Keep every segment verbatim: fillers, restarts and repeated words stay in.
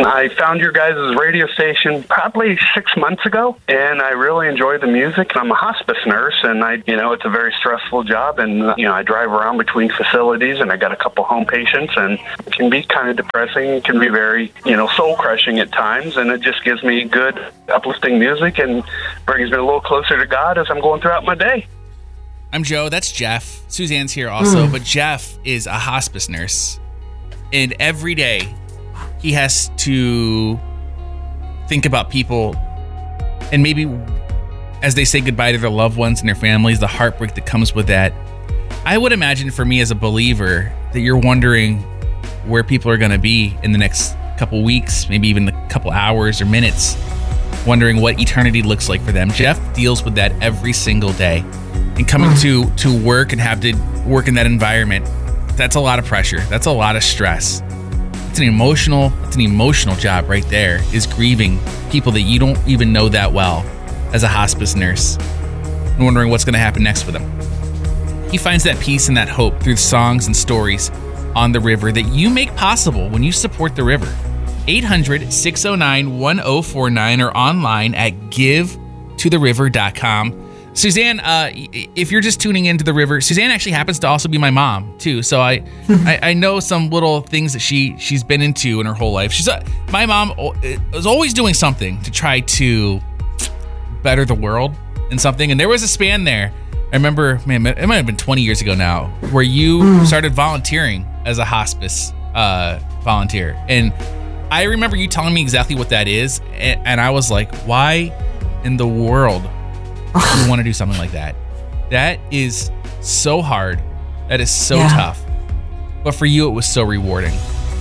I found your guys' radio station probably six months ago, and I really enjoy the music. I'm a hospice nurse, and I, you know, it's a very stressful job, and, you know, I drive around between facilities, and I got a couple home patients, and it can be kind of depressing. It can be very, you know, soul-crushing at times, and it just gives me good, uplifting music and brings me a little closer to God as I'm going throughout my day. I'm Joe. That's Jeff. Suzanne's here also, mm. but Jeff is a hospice nurse, and every day he has to think about people and maybe as they say goodbye to their loved ones and their families, the heartbreak that comes with that. I would imagine for me as a believer that you're wondering where people are going to be in the next couple weeks, maybe even a couple hours or minutes, wondering what eternity looks like for them. Jeff deals with that every single day. And coming to, to work and have to work in that environment, that's a lot of pressure. That's a lot of stress. It's an emotional, it's an emotional job right there, is grieving people that you don't even know that well as a hospice nurse and wondering what's going to happen next with them. He finds that peace and that hope through songs and stories on the river that you make possible when you support the river. eight hundred, six oh nine, one oh four nine or online at give to the river dot com. Suzanne, uh, if you're just tuning into the river, Suzanne actually happens to also be my mom too. So I, I, I know some little things that she she's been into in her whole life. She's uh, my mom is always doing something to try to better the world in something. And there was a span there. I remember, man, it might have been twenty years ago now, where you started volunteering as a hospice uh, volunteer. And I remember you telling me exactly what that is, and, and I was like, why in the world you want to do something like that? That is so hard. That is so yeah. tough. But for you, it was so rewarding.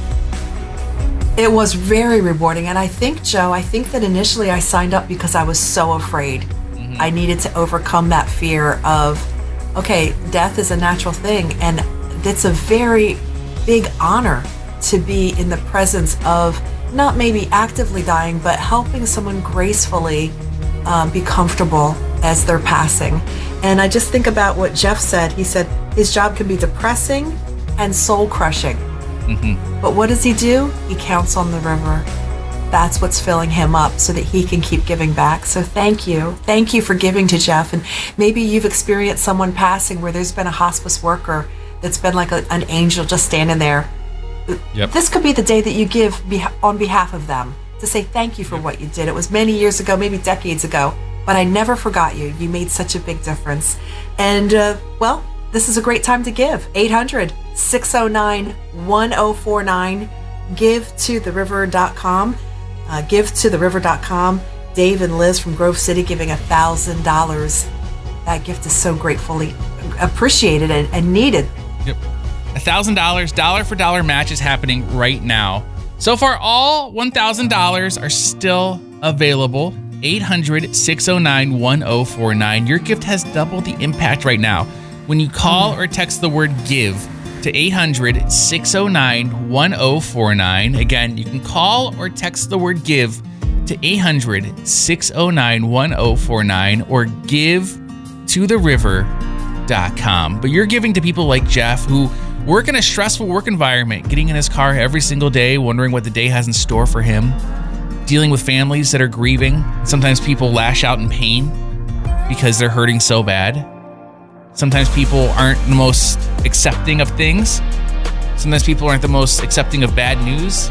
It was very rewarding. And I think, Joe, I think that initially I signed up because I was so afraid. Mm-hmm. I needed to overcome that fear of, okay, death is a natural thing. And it's a very big honor to be in the presence of not maybe actively dying, but helping someone gracefully um, be comfortable as they're passing. And I just think about what Jeff said. He said his job can be depressing and soul crushing. Mm-hmm. But what does he do? He counts on the river. That's what's filling him up so that he can keep giving back. So thank you. Thank you for giving to Jeff. And maybe you've experienced someone passing where there's been a hospice worker that's been like a, an angel just standing there. Yep. This could be the day that you give be- on behalf of them to say thank you for yep. what you did. It was many years ago, maybe decades ago. But I never forgot you. You made such a big difference. And, uh, well, this is a great time to give. eight hundred, six oh nine, one oh four nine. give to the river dot com. Uh, give to the river dot com. Dave and Liz from Grove City giving one thousand dollars. That gift is so gratefully appreciated and, and needed. Yep. one thousand dollars, dollar for dollar match is happening right now. So far, all one thousand dollars are still available. eight hundred, six oh nine, one oh four nine. Your gift has double the impact right now. When you call or text the word give to eight hundred, six oh nine, one oh four nine. Again, you can call or text the word give to eight hundred, six oh nine, one oh four nine or give to the river dot com. But you're giving to people like Jeff who work in a stressful work environment, getting in his car every single day, wondering what the day has in store for him. Dealing with families that are grieving. Sometimes people lash out in pain because they're hurting so bad. Sometimes people aren't the most accepting of things. Sometimes people aren't the most accepting of bad news.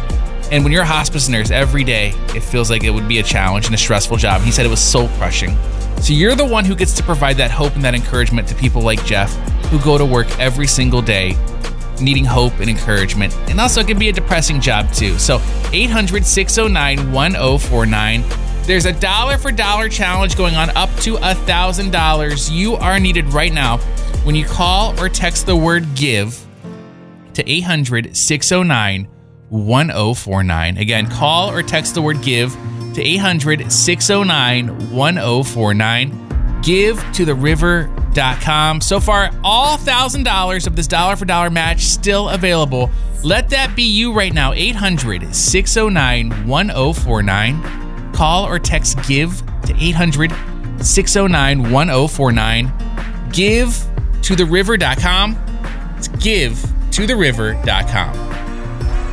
And when you're a hospice nurse, every day it feels like it would be a challenge and a stressful job. He said it was soul crushing. So you're the one who gets to provide that hope and that encouragement to people like Jeff who go to work every single day needing hope and encouragement. And also it can be a depressing job too. So eight hundred, six oh nine, one oh four nine. There's a dollar for dollar challenge going on up to one thousand dollars. You are needed right now when you call or text the word give to eight hundred, six oh nine, one oh four nine. Again, call or text the word give to eight hundred, six oh nine, one oh four nine. give to the river dot com. So far, all one thousand dollars of this dollar for dollar match still available. Let that be you right now. eight hundred, six oh nine, one oh four nine. Call or text give to eight hundred, six oh nine, one oh four nine. give to the river dot com. It's give to the river dot com.